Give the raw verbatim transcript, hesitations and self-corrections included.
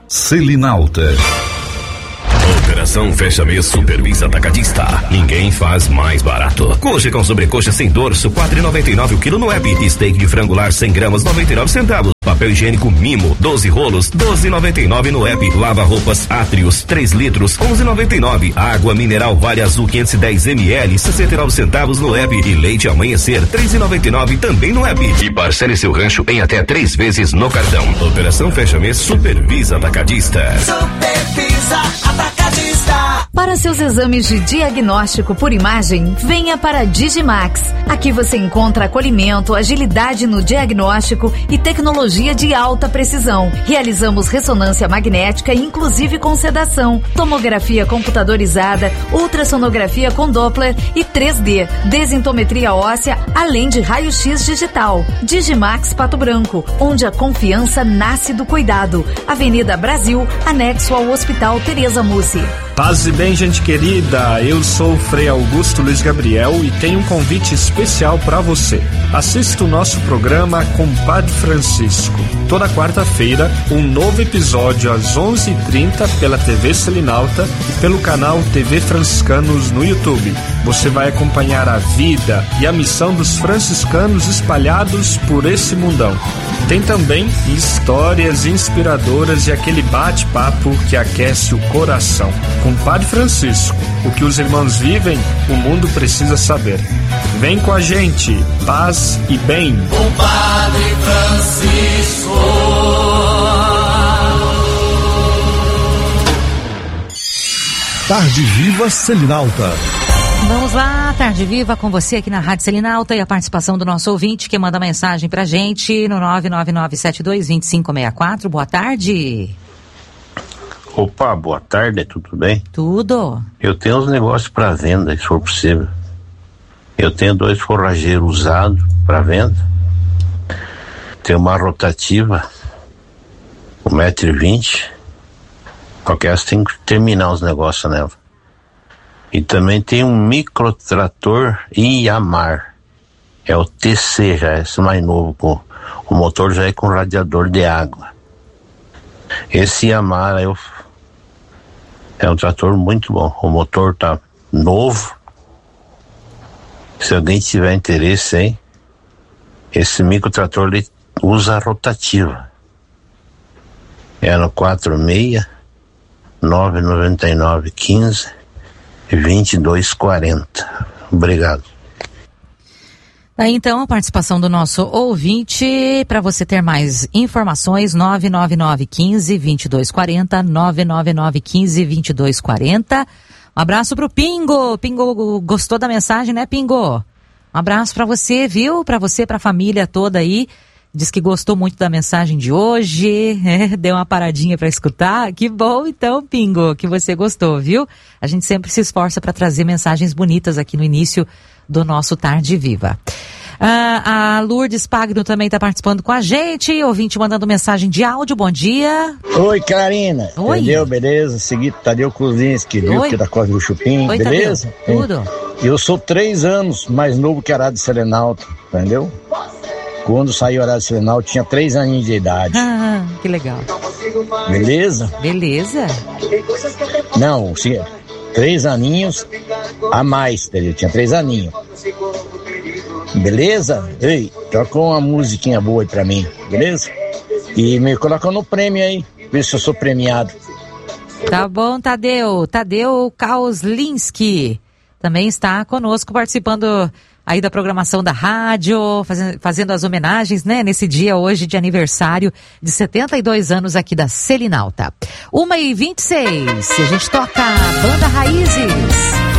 Selinalta. Operação Fecha Mês Supervisa Atacadista. Ninguém faz mais barato. Coxa com sobrecoxa sem dorso, quatro e noventa e nove o quilo no app. Steak de frangular cem gramas, noventa e nove centavos. Papel higiênico Mimo, doze rolos, doze e noventa e nove no app. Lava roupas Atrios, três litros, onze e noventa e nove. Água mineral Vale Azul quinhentos e dez mililitros, sessenta e nove centavos no app. E leite Amanhecer, três e noventa e nove também no app. E parcele seu rancho em até três vezes no cartão. Operação Fecha Mês Supervisa Atacadista. Supervisa Atacadista. Para seus exames de diagnóstico por imagem, venha para a Digimax. Aqui você encontra acolhimento, agilidade no diagnóstico e tecnologia de alta precisão. Realizamos ressonância magnética, inclusive com sedação, tomografia computadorizada, ultrassonografia com Doppler e três D, desintometria óssea, além de raio-x digital. Digimax Pato Branco, onde a confiança nasce do cuidado. Avenida Brasil, anexo ao Hospital Tereza Mussi. Paz e bem, gente querida, eu sou o Frei Augusto Luiz Gabriel e tenho um convite especial para você. Assista o nosso programa Compadre Francisco. Toda quarta-feira, um novo episódio às onze e trinta pela T V Selinalta e pelo canal T V Franciscanos no YouTube. Você vai acompanhar a vida e a missão dos franciscanos espalhados por esse mundão. Tem também histórias inspiradoras e aquele bate-papo que aquece o coração. Compadre Francisco, o que os irmãos vivem, o mundo precisa saber. Vem com a gente, paz e bem. Compadre Francisco. Tarde Viva Selinalta. Vamos lá, Tarde Viva com você aqui na Rádio Selinalta e a participação do nosso ouvinte que manda mensagem pra gente no nove nove nove sete dois dois cinco seis quatro. Boa tarde. Opa, boa tarde, tudo bem? Tudo. Eu tenho uns negócios para venda, se for possível. Eu tenho dois forrageiros usados para venda. Tenho uma rotativa, um metro e vinte. Qualquer tem que terminar os negócios nela. E também tem um microtrator Iamar. É o T C, já é esse mais novo. Com, o motor já é com radiador de água. Esse Iamar eu, é um trator muito bom. O motor tá novo. Se alguém tiver interesse, hein? Esse microtrator ele usa a rotativa. É no quatro seis nove nove nove quinze vinte e dois quarenta. Obrigado. Aí então a participação do nosso ouvinte, para você ter mais informações, nove nove nove quinze vinte e dois quarenta, nove nove nove quinze vinte e dois quarenta. Um abraço pro Pingo. Pingo gostou da mensagem, né, Pingo? Um abraço para você, viu? Para você, pra família toda aí. Diz que gostou muito da mensagem de hoje, é, deu uma paradinha para escutar. Que bom então, Pingo, que você gostou, viu? A gente sempre se esforça para trazer mensagens bonitas aqui no início do nosso Tarde Viva. Ah, a Lourdes Pagno também está participando com a gente, ouvinte mandando mensagem de áudio. Bom dia. Oi, Clarina. Oi. Entendeu? Beleza? Seguido, Tadeu Kuzinski, viu? Que é da Costa do Chupim. Oi, beleza? Tadeu. Tudo. Eu sou três anos mais novo que a Rádio Selinalta, entendeu? Quando saiu a Rádio Selinalta, tinha três aninhos de idade. Ah, que legal. Beleza? Beleza. Não, sim, três aninhos a mais, entendeu? Tinha três aninhos. Beleza? Ei, toca uma musiquinha boa aí pra mim, beleza? E me coloca no prêmio aí, ver se eu sou premiado. Tá bom, Tadeu. Tadeu Kauslinski também está conosco participando aí da programação da rádio, fazendo, fazendo as homenagens, né, nesse dia hoje de aniversário de setenta e dois anos aqui da Selinalta. uma e vinte e seis, e a gente toca Banda Raízes.